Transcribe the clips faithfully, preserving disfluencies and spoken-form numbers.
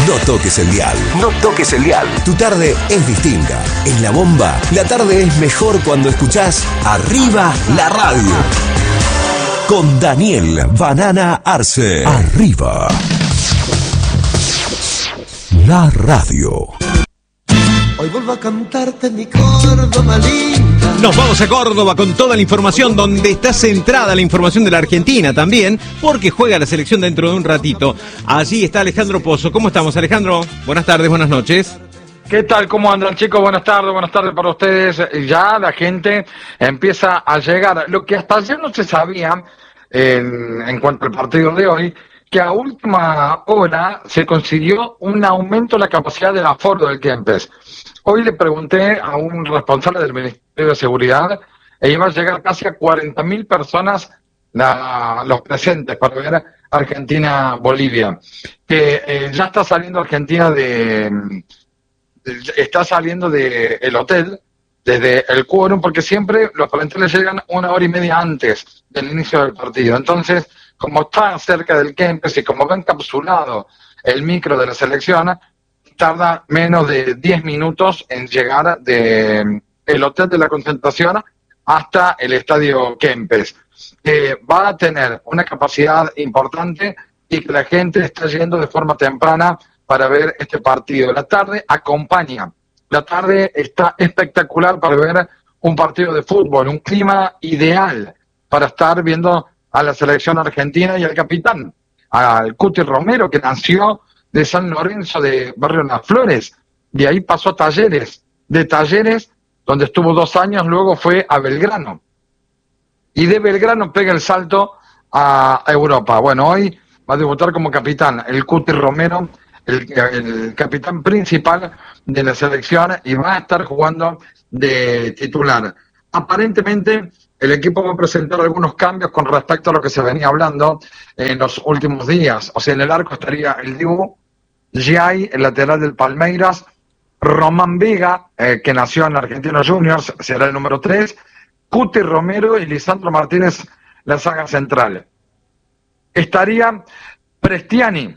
No toques el dial. No toques el dial. Tu tarde es distinta. En La Bomba, la tarde es mejor cuando escuchás Arriba la Radio. Con Daniel Banana Arce. Arriba la radio. Hoy vuelvo a cantarte mi Córdoba linda. Nos vamos a Córdoba con toda la información, donde está centrada la información de la Argentina también, porque juega la selección dentro de un ratito. Allí está Alejandro Pozo. ¿Cómo estamos, Alejandro? Buenas tardes, buenas noches. ¿Qué tal? ¿Cómo andan, chicos? Buenas tardes, buenas tardes para ustedes. Ya la gente empieza a llegar. Lo que hasta ayer no se sabía en, en cuanto al partido de hoy, que a última hora se consiguió un aumento en la capacidad del aforo del Kempes. Hoy le pregunté a un responsable del Ministerio de Seguridad e iba a llegar casi a cuarenta mil personas la, los presentes para ver Argentina-Bolivia. Que eh, ya está saliendo Argentina de, de está saliendo de el hotel desde el quórum, porque siempre los planteles llegan una hora y media antes del inicio del partido. Entonces, como está cerca del Kempes y como va encapsulado el micro de la selección, tarda menos de diez minutos en llegar de el hotel de la concentración hasta el estadio Kempes. Eh, va a tener una capacidad importante y que la gente está yendo de forma temprana para ver este partido. La tarde acompaña. La tarde está espectacular para ver un partido de fútbol, un clima ideal para estar viendo a la selección argentina y al capitán, al Cuti Romero, que nació de San Lorenzo de Barrio Las Flores, de ahí pasó a Talleres, de Talleres, donde estuvo dos años, luego fue a Belgrano, y de Belgrano pega el salto a Europa. Bueno, hoy va a debutar como capitán el Cuti Romero, el, el capitán principal de la selección, y va a estar jugando de titular. Aparentemente, el equipo va a presentar algunos cambios con respecto a lo que se venía hablando en los últimos días. O sea, en el arco estaría el Dibu, Giai, el lateral del Palmeiras, Román Vega, eh, que nació en Argentinos Juniors, será el número tres, Cuti Romero y Lisandro Martínez, la saga central. Estaría Prestiani,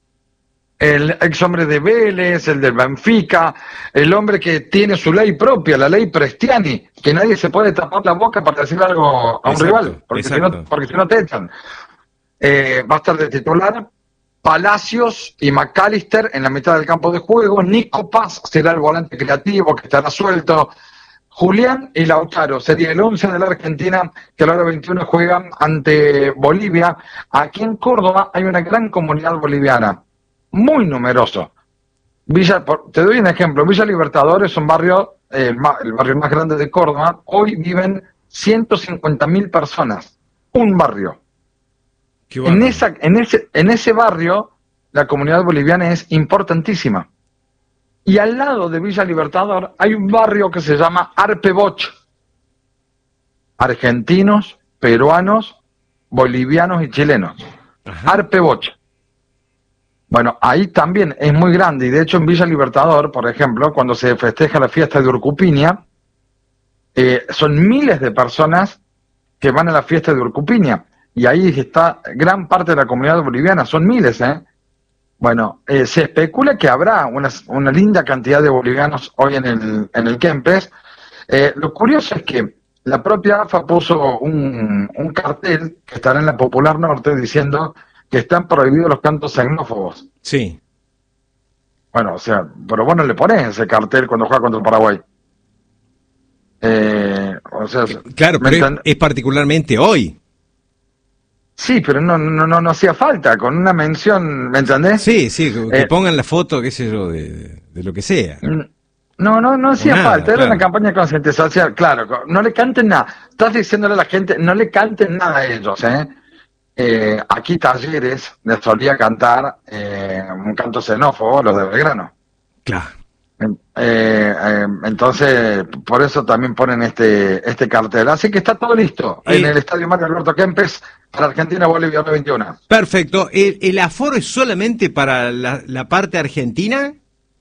el ex hombre de Vélez, el del Benfica, el hombre que tiene su ley propia, la ley Prestiani, que nadie se puede tapar la boca para decir algo a un exacto, rival, porque si, no, porque si no te echan. Eh, va a estar de titular Palacios y McAllister en la mitad del campo de juego. Nico Paz será el volante creativo que estará suelto. Julián y Lautaro sería el once de la Argentina, que a la hora veintiuno juegan ante Bolivia. Aquí en Córdoba hay una gran comunidad boliviana, muy numeroso. Villa, te doy un ejemplo, Villa Libertador es un barrio, eh, el, más, el barrio más grande de Córdoba. Hoy viven ciento cincuenta mil personas, un barrio. En, esa, en, ese, en ese barrio la comunidad boliviana es importantísima. Y al lado de Villa Libertador hay un barrio que se llama Arpeboch. Argentinos, peruanos, bolivianos y chilenos. Ajá. Arpeboch. Bueno, ahí también es muy grande, y de hecho en Villa Libertador, por ejemplo, cuando se festeja la fiesta de Urcupiña, eh, son miles de personas que van a la fiesta de Urcupiña, y ahí está gran parte de la comunidad boliviana, son miles, ¿eh? Bueno, eh, se especula que habrá una, una linda cantidad de bolivianos hoy en el, en el Kempes. Eh, lo curioso es que la propia A F A puso un, un cartel que estará en la Popular Norte diciendo que están prohibidos los cantos xenófobos. Sí. Bueno, o sea, pero vos no le ponés ese cartel cuando juega contra el Paraguay. Eh, o sea, claro, pero es, es particularmente hoy. Sí, pero no, no, no, no hacía falta, con una mención, ¿me entendés? Sí, sí, que eh, pongan la foto, qué sé yo, de, de lo que sea. No, no, no hacía nada, falta, era claro. una campaña de concientización, claro, no le canten nada. Estás diciéndole a la gente, no le canten nada a ellos, ¿eh? Eh, aquí Talleres les solía cantar eh, un canto xenófobo, los de Belgrano. Claro. Eh, eh, entonces, por eso también ponen este este cartel. Así que está todo listo Eh, en el Estadio Mario Alberto Kempes para Argentina-Bolivia veintiuno. Perfecto. ¿El, el aforo es solamente para la, la parte argentina?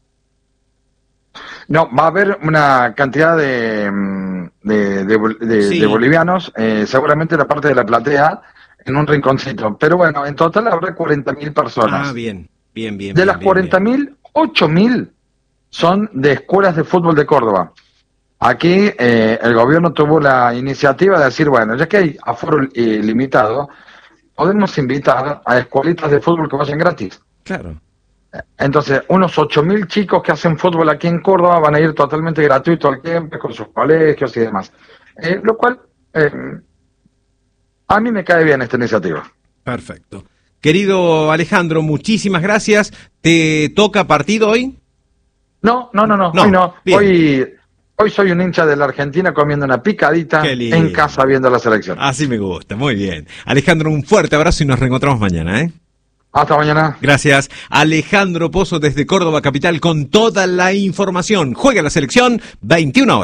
No, va a haber una cantidad de, de, de, de, Sí. de bolivianos, eh, seguramente la parte de la platea, en un rinconcito. Pero bueno, en total habrá cuarenta mil personas. Ah, bien. Bien, bien. De bien, las bien, cuarenta mil, ocho mil son de escuelas de fútbol de Córdoba. Aquí eh, el gobierno tuvo la iniciativa de decir, bueno, ya que hay aforo eh, limitado, podemos invitar a escuelitas de fútbol que vayan gratis. Claro. Entonces, unos ocho mil chicos que hacen fútbol aquí en Córdoba van a ir totalmente gratuito al tiempo, con sus colegios y demás. Eh, lo cual, eh, a mí me cae bien esta iniciativa. Perfecto. Querido Alejandro, muchísimas gracias. ¿Te toca partido hoy? No, no, no, no, No, hoy no. bien. Hoy, hoy soy un hincha de la Argentina comiendo una picadita Qué lindo. en casa viendo la selección. Así me gusta, muy bien. Alejandro, un fuerte abrazo y nos reencontramos mañana, ¿eh? Hasta mañana. Gracias. Alejandro Pozo desde Córdoba Capital con toda la información. Juega la selección, veintiuna horas.